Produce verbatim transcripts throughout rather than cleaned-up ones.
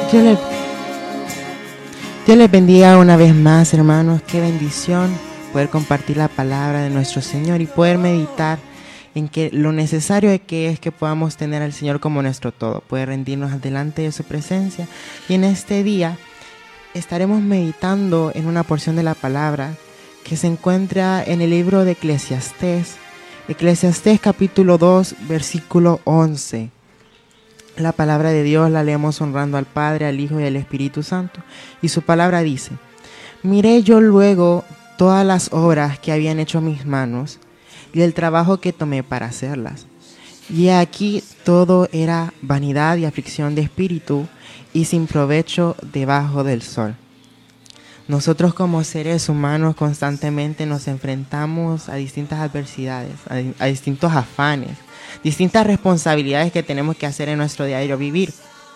Dios les, Dios les bendiga una vez más, hermanos. Qué bendición poder compartir la palabra de nuestro Señor y poder meditar en que lo necesario es que es que podamos tener al Señor como nuestro todo, poder rendirnos delante de su presencia. Y en este día estaremos meditando en una porción de la palabra que se encuentra en el libro de Eclesiastés, Eclesiastés capítulo dos, versículo once. La palabra de Dios la leemos honrando al Padre, al Hijo y al Espíritu Santo. Y su palabra dice: miré yo luego todas las obras que habían hecho mis manos y el trabajo que tomé para hacerlas. Y aquí todo era vanidad y aflicción de espíritu y sin provecho debajo del sol. Nosotros como seres humanos constantemente nos enfrentamos a distintas adversidades, a, a distintos afanes, distintas responsabilidades que tenemos que hacer en nuestro diario vivir.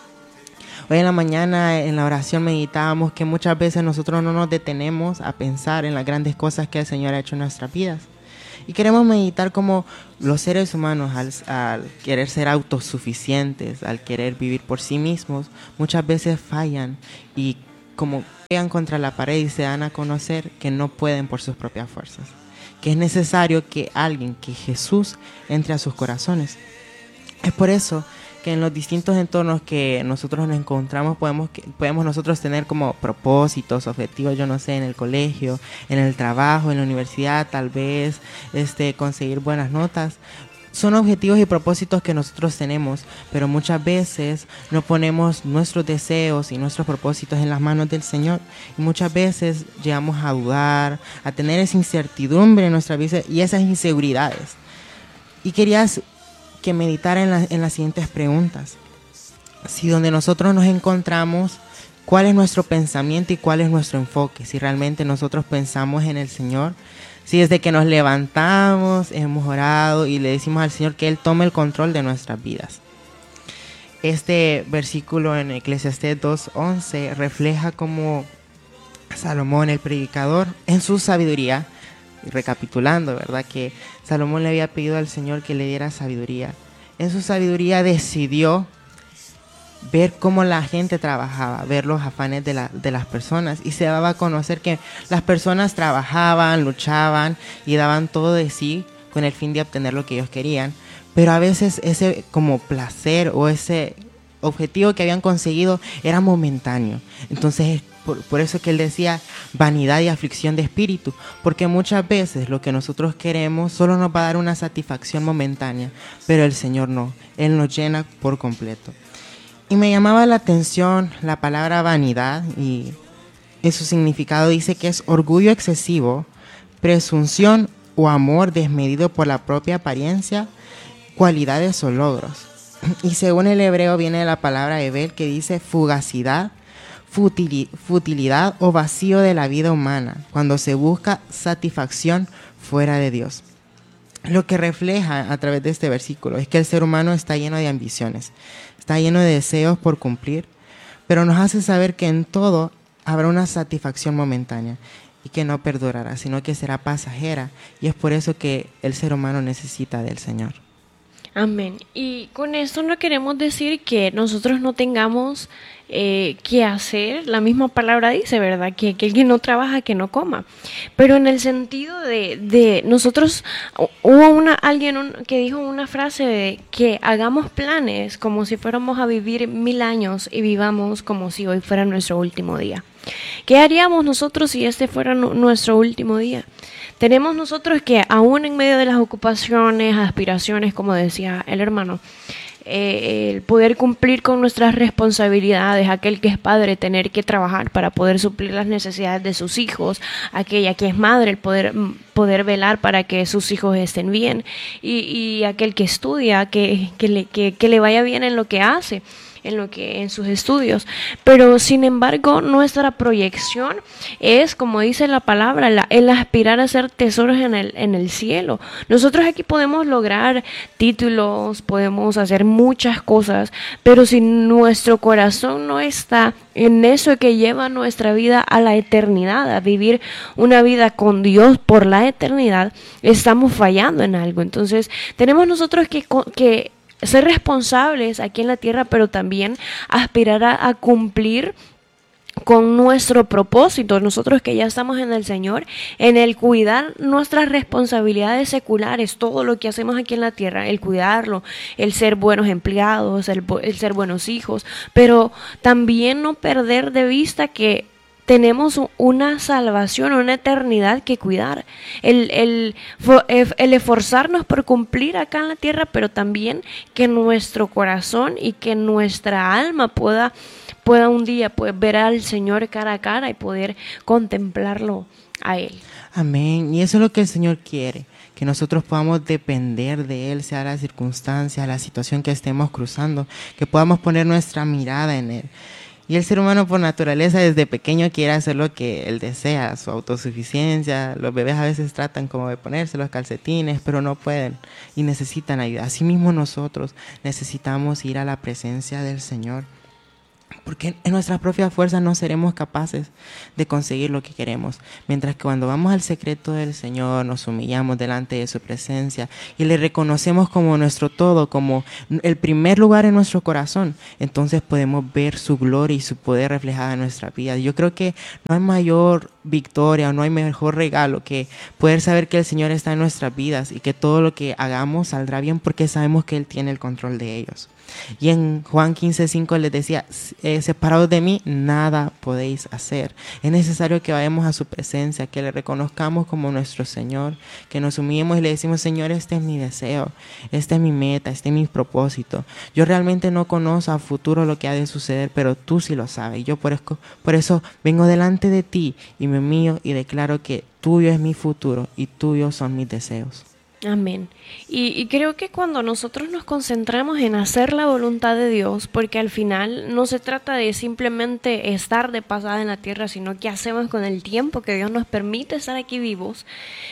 Hoy en la mañana en la oración meditábamos que muchas veces nosotros no nos detenemos a pensar en las grandes cosas que el Señor ha hecho en nuestras vidas. Y queremos meditar como los seres humanos al, al querer ser autosuficientes, al querer vivir por sí mismos, muchas veces fallan y como pegan contra la pared y se dan a conocer que no pueden por sus propias fuerzas, que es necesario que alguien, que Jesús, entre a sus corazones. Es por eso que en los distintos entornos que nosotros nos encontramos podemos, podemos nosotros tener como propósitos, objetivos, yo no sé, en el colegio, en el trabajo, en la universidad, tal vez este, conseguir buenas notas. Son objetivos y propósitos que nosotros tenemos, pero muchas veces no ponemos nuestros deseos y nuestros propósitos en las manos del Señor. Y muchas veces llegamos a dudar, a tener esa incertidumbre en nuestra vida y esas inseguridades. Y querías que meditara en, la, en las siguientes preguntas. Si donde nosotros nos encontramos, ¿cuál es nuestro pensamiento y cuál es nuestro enfoque? Si realmente nosotros pensamos en el Señor, si desde que nos levantamos hemos orado y le decimos al Señor que Él tome el control de nuestras vidas. Este versículo en Eclesiastés dos once refleja cómo Salomón, el predicador, en su sabiduría, recapitulando, ¿verdad? Que Salomón le había pedido al Señor que le diera sabiduría. En su sabiduría decidió ver cómo la gente trabajaba, ver los afanes de, la, de las personas, y se daba a conocer que las personas trabajaban, luchaban y daban todo de sí con el fin de obtener lo que ellos querían, pero a veces ese como placer o ese objetivo que habían conseguido era momentáneo. Entonces por, por eso es que él decía vanidad y aflicción de espíritu, porque muchas veces lo que nosotros queremos solo nos va a dar una satisfacción momentánea, pero el Señor no, Él nos llena por completo. Y me llamaba la atención la palabra vanidad, y en su significado dice que es orgullo excesivo, presunción o amor desmedido por la propia apariencia, cualidades o logros. Y según el hebreo viene la palabra hebel, que dice fugacidad, futilidad o vacío de la vida humana, cuando se busca satisfacción fuera de Dios. Lo que refleja a través de este versículo es que el ser humano está lleno de ambiciones, está lleno de deseos por cumplir, pero nos hace saber que en todo habrá una satisfacción momentánea y que no perdurará, sino que será pasajera, y es por eso que el ser humano necesita del Señor. Amén. Y con esto no queremos decir que nosotros no tengamos eh, que hacer, la misma palabra dice, ¿verdad? Que, que el que no trabaja, que no coma. Pero en el sentido de, de nosotros, hubo una alguien un, que dijo una frase de que hagamos planes como si fuéramos a vivir mil años y vivamos como si hoy fuera nuestro último día. ¿Qué haríamos nosotros si este fuera no, nuestro último día? Tenemos nosotros que aún en medio de las ocupaciones, aspiraciones, como decía el hermano, eh, el poder cumplir con nuestras responsabilidades, aquel que es padre tener que trabajar para poder suplir las necesidades de sus hijos, aquella que es madre el poder, poder velar para que sus hijos estén bien, y, y aquel que estudia, que, que, le, que, que le vaya bien en lo que hace, en lo que en sus estudios. Pero sin embargo nuestra proyección es, como dice la palabra, la, el aspirar a ser tesoros en el, en el cielo. Nosotros aquí podemos lograr títulos, podemos hacer muchas cosas, pero si nuestro corazón no está en eso que lleva nuestra vida a la eternidad, a vivir una vida con Dios por la eternidad, estamos fallando en algo. Entonces tenemos nosotros que, que ser responsables aquí en la tierra, pero también aspirar a, a cumplir con nuestro propósito, nosotros que ya estamos en el Señor, en el cuidar nuestras responsabilidades seculares, todo lo que hacemos aquí en la tierra, el cuidarlo, el ser buenos empleados, el, el ser buenos hijos, pero también no perder de vista que tenemos una salvación, una eternidad que cuidar, el, el, el esforzarnos por cumplir acá en la tierra, pero también que nuestro corazón y que nuestra alma pueda, pueda un día pues, ver al Señor cara a cara y poder contemplarlo a Él. Amén. Y eso es lo que el Señor quiere, que nosotros podamos depender de Él, sea la circunstancia, la situación que estemos cruzando, que podamos poner nuestra mirada en Él. Y el ser humano por naturaleza desde pequeño quiere hacer lo que él desea, su autosuficiencia. Los bebés a veces tratan como de ponerse los calcetines, pero no pueden y necesitan ayuda. Asimismo nosotros necesitamos ir a la presencia del Señor, porque en nuestras propias fuerzas no seremos capaces de conseguir lo que queremos. Mientras que cuando vamos al secreto del Señor, nos humillamos delante de su presencia y le reconocemos como nuestro todo, como el primer lugar en nuestro corazón, entonces podemos ver su gloria y su poder reflejada en nuestra vida. Yo creo que no hay mayor victoria o no hay mejor regalo que poder saber que el Señor está en nuestras vidas y que todo lo que hagamos saldrá bien porque sabemos que Él tiene el control de ellos. Y en Juan quince cinco les decía, eh, separados de mí, nada podéis hacer. Es necesario que vayamos a su presencia, que le reconozcamos como nuestro Señor, que nos humillemos y le decimos, Señor, este es mi deseo, esta es mi meta, este es mi propósito. Yo realmente no conozco a futuro lo que ha de suceder, pero tú sí lo sabes. Y yo por eso, por eso vengo delante de ti y me humillo y declaro que tuyo es mi futuro y tuyos son mis deseos. Amén. Y, y creo que cuando nosotros nos concentramos en hacer la voluntad de Dios, porque al final no se trata de simplemente estar de pasada en la tierra, sino qué hacemos con el tiempo que Dios nos permite estar aquí vivos,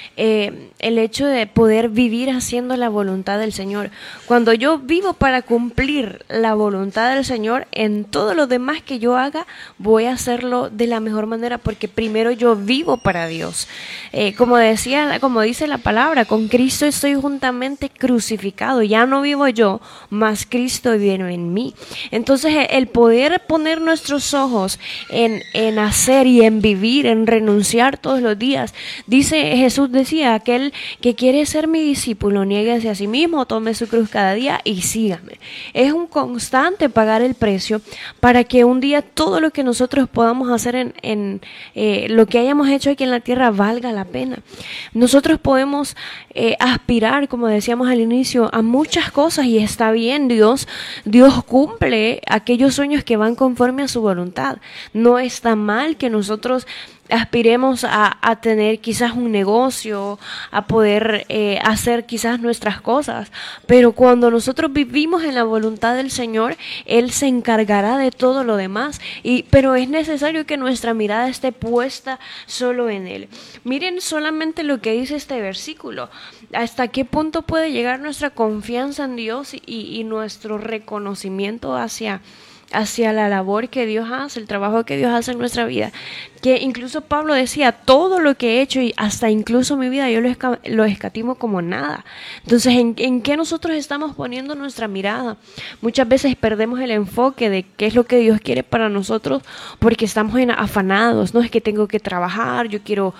eh, el hecho de poder vivir haciendo la voluntad del Señor. Cuando yo vivo para cumplir la voluntad del Señor, en todo lo demás que yo haga, voy a hacerlo de la mejor manera, porque primero yo vivo para Dios. Eh, como decía, como dice la palabra, con Cristo estoy juntamente crucificado, ya no vivo yo, mas Cristo vive en mí. Entonces el poder poner nuestros ojos en, en hacer y en vivir, en renunciar todos los días, dice Jesús, decía, aquel que quiere ser mi discípulo, niéguese a sí mismo, tome su cruz cada día y sígame. Es un constante pagar el precio para que un día todo lo que nosotros podamos hacer en, en eh, lo que hayamos hecho aquí en la tierra valga la pena. Nosotros podemos eh, aspirar, como decíamos al inicio, a muchas cosas y está bien. Dios, Dios cumple aquellos sueños que van conforme a su voluntad. No está mal que nosotros aspiremos a, a tener quizás un negocio, a poder eh, hacer quizás nuestras cosas, pero cuando nosotros vivimos en la voluntad del Señor, Él se encargará de todo lo demás, y, pero es necesario que nuestra mirada esté puesta solo en Él. Miren solamente lo que dice este versículo, hasta qué punto puede llegar nuestra confianza en Dios y, y nuestro reconocimiento hacia hacia la labor que Dios hace, el trabajo que Dios hace en nuestra vida, que incluso Pablo decía, todo lo que he hecho y hasta incluso mi vida yo lo, esca- lo escatimo como nada. Entonces, ¿en, ¿en qué nosotros estamos poniendo nuestra mirada? Muchas veces perdemos el enfoque de qué es lo que Dios quiere para nosotros porque estamos en afanados, no es que tengo que trabajar, yo quiero,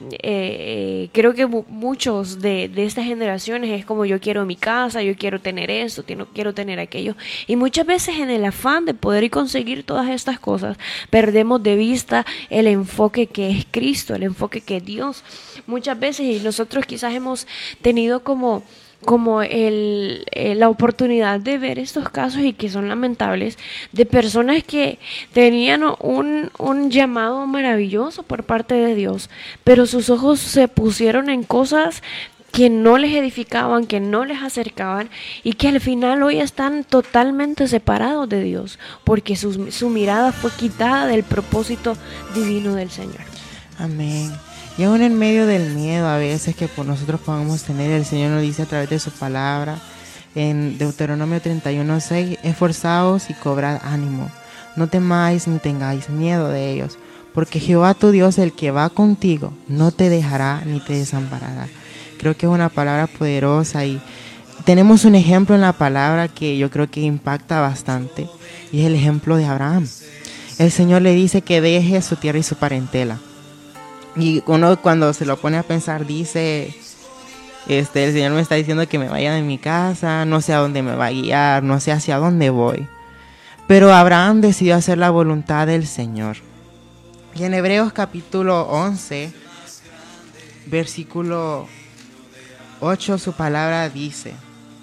eh, creo que bu- muchos de, de estas generaciones es como yo quiero mi casa, yo quiero tener esto, quiero, quiero tener aquello, y muchas veces en el afán de poder y conseguir todas estas cosas, perdemos de vista el enfoque que es Cristo, el enfoque que es Dios. Muchas veces, y nosotros quizás hemos tenido como, como el, eh, la oportunidad de ver estos casos y que son lamentables, de personas que tenían un, un llamado maravilloso por parte de Dios, pero sus ojos se pusieron en cosas que no les edificaban, que no les acercaban y que al final hoy están totalmente separados de Dios porque su, su mirada fue quitada del propósito divino del Señor. Amén. Y aún en medio del miedo a veces que por nosotros podamos tener, el Señor nos dice a través de su palabra en Deuteronomio treinta y uno seis, esforzaos y cobrad ánimo, no temáis ni tengáis miedo de ellos, porque Jehová tu Dios, el que va contigo, no te dejará ni te desamparará. Creo que es una palabra poderosa y tenemos un ejemplo en la palabra que yo creo que impacta bastante, y es el ejemplo de Abraham. El Señor le dice que deje su tierra y su parentela. Y uno cuando se lo pone a pensar dice, este, el Señor me está diciendo que me vaya de mi casa, no sé a dónde me va a guiar, no sé hacia dónde voy. Pero Abraham decidió hacer la voluntad del Señor. Y en Hebreos capítulo once, versículo ocho, su palabra dice: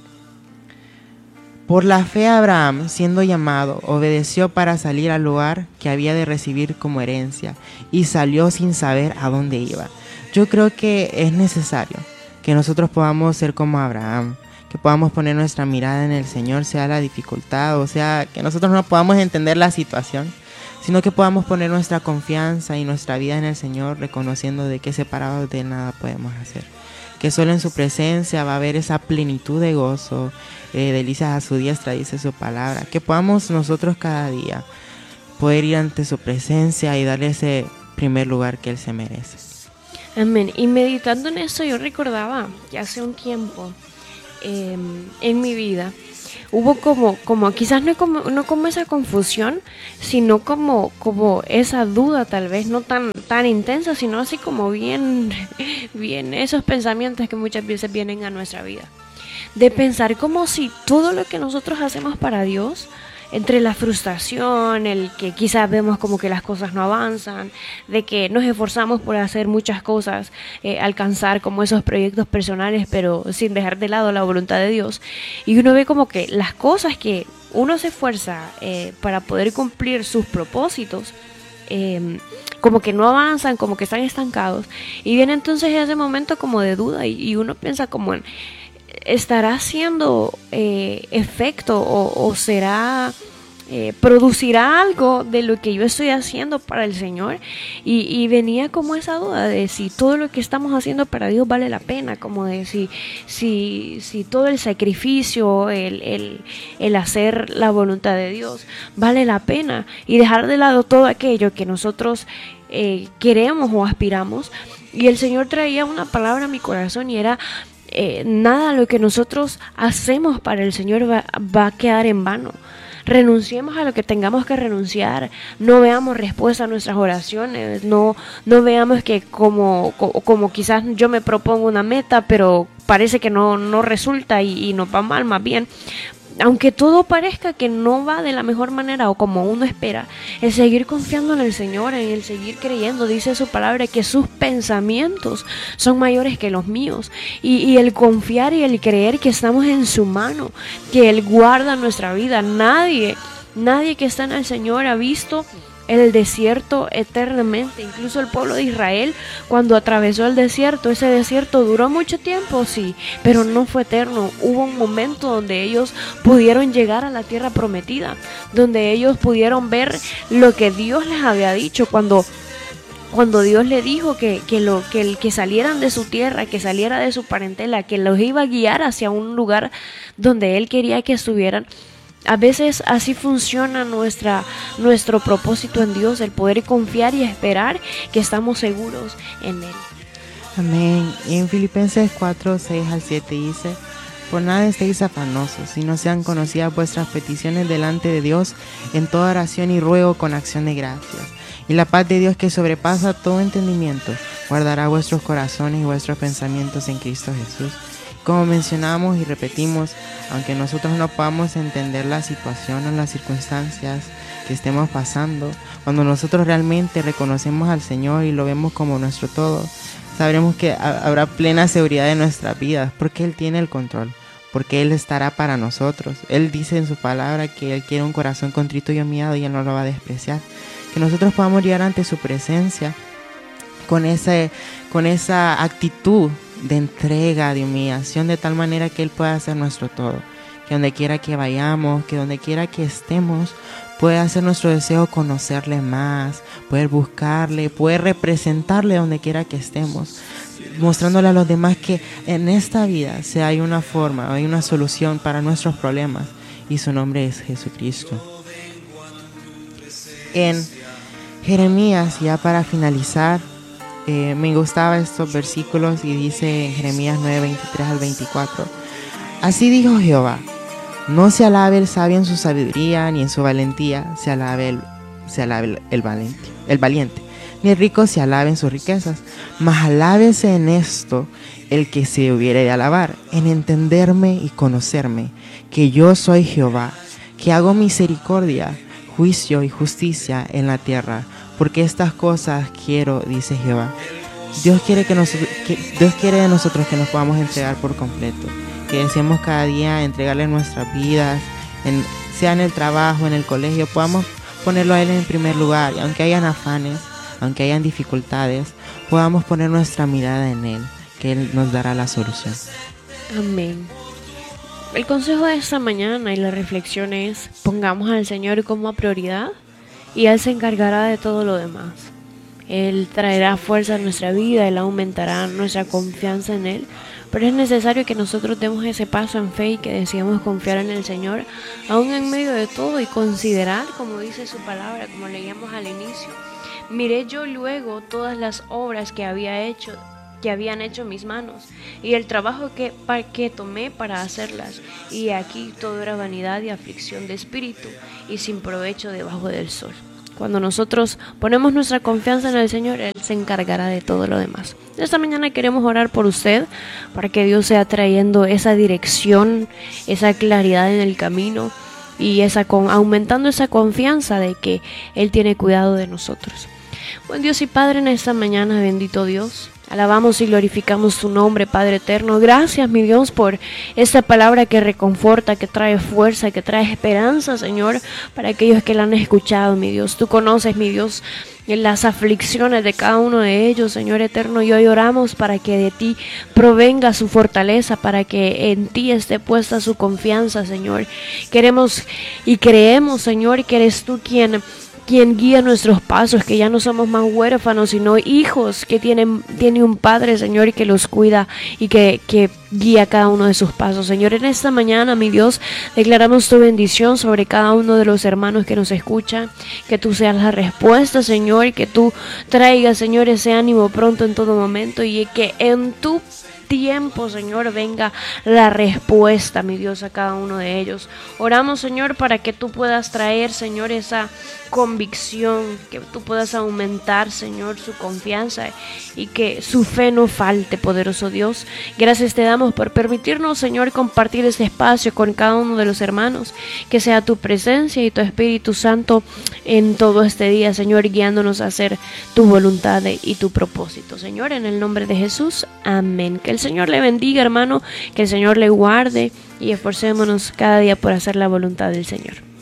por la fe Abraham, siendo llamado, obedeció para salir al lugar que había de recibir como herencia, y salió sin saber a dónde iba. Yo creo que es necesario que nosotros podamos ser como Abraham, que podamos poner nuestra mirada en el Señor, sea la dificultad, o sea, que nosotros no podamos entender la situación, sino que podamos poner nuestra confianza y nuestra vida en el Señor, reconociendo de que separados de nada podemos hacer. Que solo en su presencia va a haber esa plenitud de gozo, eh, delicias a su diestra, dice su palabra. Que podamos nosotros cada día poder ir ante su presencia y darle ese primer lugar que Él se merece. Amén. Y meditando en eso, yo recordaba que hace un tiempo eh, en mi vida hubo como, como quizás no como, no como esa confusión, sino como, como esa duda, tal vez no tan, tan intensa, sino así como bien, bien esos pensamientos que muchas veces vienen a nuestra vida. De pensar como si todo lo que nosotros hacemos para Dios, entre la frustración, el que quizás vemos como que las cosas no avanzan, de que nos esforzamos por hacer muchas cosas, eh, alcanzar como esos proyectos personales, pero sin dejar de lado la voluntad de Dios. Y uno ve como que las cosas que uno se esfuerza eh, para poder cumplir sus propósitos, eh, como que no avanzan, como que están estancados. Y viene entonces ese momento como de duda y, y uno piensa como en, ¿estará haciendo eh, efecto o, o será, eh, producirá algo de lo que yo estoy haciendo para el Señor? Y, y venía como esa duda de si todo lo que estamos haciendo para Dios vale la pena, como de si, si, si todo el sacrificio, el, el, el hacer la voluntad de Dios vale la pena, y dejar de lado todo aquello que nosotros eh, queremos o aspiramos. Y el Señor traía una palabra a mi corazón y era: Eh, nada de lo que nosotros hacemos para el Señor va, va a quedar en vano. Renunciemos a lo que tengamos que renunciar. No veamos respuesta a nuestras oraciones. No, no veamos que como, como, como quizás yo me propongo una meta, pero parece que no, no resulta y, y nos va mal, más bien. Aunque todo parezca que no va de la mejor manera o como uno espera, el seguir confiando en el Señor, en el seguir creyendo, dice su palabra que sus pensamientos son mayores que los míos, y, y el confiar y el creer que estamos en su mano, que Él guarda nuestra vida. Nadie, nadie que está en el Señor ha visto el desierto eternamente. Incluso el pueblo de Israel, cuando atravesó el desierto, ese desierto duró mucho tiempo, sí, pero no fue eterno. Hubo un momento donde ellos pudieron llegar a la tierra prometida, donde ellos pudieron ver lo que Dios les había dicho cuando Cuando Dios le dijo que, que, lo, que, el, que salieran de su tierra, que saliera de su parentela, que los iba a guiar hacia un lugar donde Él quería que estuvieran. A veces así funciona nuestra, nuestro propósito en Dios, el poder confiar y esperar que estamos seguros en Él. Amén. Y en Filipenses cuatro, seis al siete dice: por nada estéis afanosos, sino sean conocidas vuestras peticiones delante de Dios en toda oración y ruego con acción de gracias. Y la paz de Dios, que sobrepasa todo entendimiento, guardará vuestros corazones y vuestros pensamientos en Cristo Jesús. Como mencionamos y repetimos, aunque nosotros no podamos entender la situación o las circunstancias que estemos pasando, cuando nosotros realmente reconocemos al Señor y lo vemos como nuestro todo, sabremos que habrá plena seguridad en nuestras vidas, porque Él tiene el control, porque Él estará para nosotros. Él dice en su palabra que Él quiere un corazón contrito y humillado y Él no lo va a despreciar. Que nosotros podamos llegar ante su presencia con, ese, con esa actitud de entrega, de humillación, de tal manera que Él pueda ser nuestro todo. Que donde quiera que vayamos, que donde quiera que estemos, pueda ser nuestro deseo conocerle más, poder buscarle, poder representarle donde quiera que estemos, mostrándole a los demás que en esta vida si hay una forma, hay una solución para nuestros problemas, y su nombre es Jesucristo. En Jeremías, ya para finalizar, Eh, me gustaba estos versículos y dice en Jeremías nueve, veintitrés al veinticuatro: Así dijo Jehová: no se alabe el sabio en su sabiduría, ni en su valentía se alabe el, se alabe el, el, valiente, el valiente, ni el rico se alabe en sus riquezas, mas alábese en esto el que se hubiere de alabar, en entenderme y conocerme, que yo soy Jehová, que hago misericordia, juicio y justicia en la tierra, porque estas cosas quiero, dice Jehová. Dios quiere, que nosotros, que, Dios quiere de nosotros que nos podamos entregar por completo, que deseemos cada día entregarle nuestras vidas, en, sea en el trabajo, en el colegio, podamos ponerlo a Él en primer lugar, y aunque hayan afanes, aunque hayan dificultades, podamos poner nuestra mirada en Él, que Él nos dará la solución. Amén. El consejo de esta mañana y la reflexión es: pongamos al Señor como prioridad y Él se encargará de todo lo demás. Él traerá fuerza a nuestra vida, Él aumentará nuestra confianza en Él, pero es necesario que nosotros demos ese paso en fe y que decidamos confiar en el Señor, aún en medio de todo, y considerar, como dice su palabra, como leíamos al inicio: miré yo luego todas las obras que había hecho, que habían hecho mis manos, y el trabajo que, que tomé para hacerlas, y aquí todo era vanidad y aflicción de espíritu, y sin provecho debajo del sol. Cuando nosotros ponemos nuestra confianza en el Señor, Él se encargará de todo lo demás. Esta mañana queremos orar por usted, para que Dios sea trayendo esa dirección, esa claridad en el camino, y esa con, aumentando esa confianza de que Él tiene cuidado de nosotros. Buen Dios y Padre, en esta mañana, bendito Dios, alabamos y glorificamos tu nombre, Padre eterno. Gracias, mi Dios, por esta palabra que reconforta, que trae fuerza, que trae esperanza, Señor, para aquellos que la han escuchado, mi Dios. Tú conoces, mi Dios, las aflicciones de cada uno de ellos, Señor eterno, y hoy oramos para que de ti provenga su fortaleza, para que en ti esté puesta su confianza, Señor. Queremos y creemos, Señor, que eres tú quien quien guía nuestros pasos, que ya no somos más huérfanos, sino hijos que tienen tiene un Padre, Señor, y que los cuida y que, que guía cada uno de sus pasos. Señor, en esta mañana, mi Dios, declaramos tu bendición sobre cada uno de los hermanos que nos escuchan, que tú seas la respuesta, Señor, que tú traigas, Señor, ese ánimo pronto en todo momento, y que en tu tiempo, Señor, venga la respuesta, mi Dios, a cada uno de ellos. Oramos, Señor, para que tú puedas traer, Señor, esa convicción, que tú puedas aumentar, Señor, su confianza, y que su fe no falte, poderoso Dios. Gracias te damos por permitirnos, Señor, compartir este espacio con cada uno de los hermanos, que sea tu presencia y tu Espíritu Santo en todo este día, Señor, guiándonos a hacer tu voluntad y tu propósito, Señor, en el nombre de Jesús, amén. Que el Señor le bendiga, hermano, que el Señor le guarde, y esforcémonos cada día por hacer la voluntad del Señor.